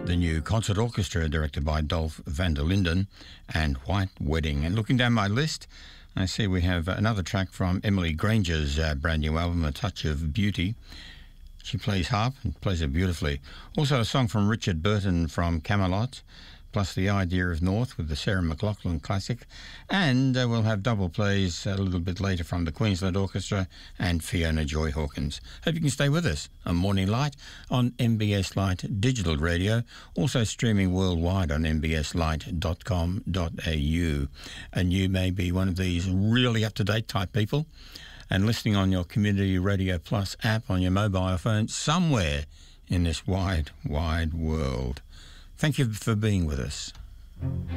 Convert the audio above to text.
the new concert orchestra directed by Dolph van der Linden, and White Wedding. And looking down my list, I see we have another track from Emily Granger's brand new album, A Touch of Beauty. She plays harp and plays it beautifully. Also a song from Richard Burton from Camelot, plus The Idea of North with the Sarah McLachlan classic. And we'll have double plays a little bit later from the Queensland Orchestra and Fiona Joy Hawkins. Hope you can stay with us on Morning Light on MBS Light Digital Radio, also streaming worldwide on mbslight.com.au. And you may be one of these really up-to-date type people and listening on your Community Radio Plus app on your mobile phone somewhere in this wide, wide world. Thank you for being with us.